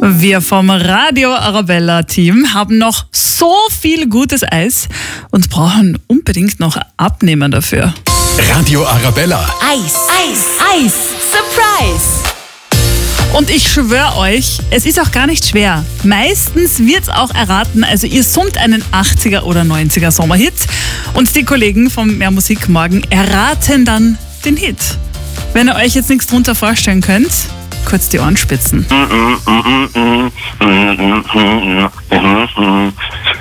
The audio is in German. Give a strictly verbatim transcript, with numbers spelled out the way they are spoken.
Wir vom Radio Arabella Team haben noch so viel gutes Eis und brauchen unbedingt noch Abnehmer dafür. Radio Arabella. Eis, Eis, Eis, Surprise! Und ich schwöre euch, es ist auch gar nicht schwer. Meistens wird's auch erraten, also ihr summt einen achtziger oder neunziger Sommerhit und die Kollegen vom Mehr Musik morgen erraten dann den Hit. Wenn ihr euch jetzt nichts drunter vorstellen könnt, kurz die Ohren spitzen.